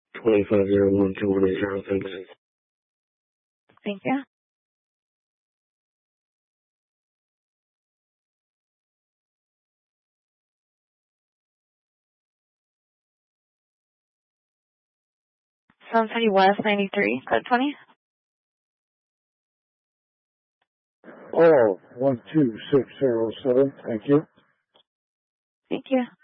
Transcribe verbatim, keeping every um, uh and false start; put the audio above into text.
twenty-five zero one two one eight zero, thanks. Thank you. Sun City West ninety-three, code twenty. Oh, one two six zero seven, thank you. Thank you.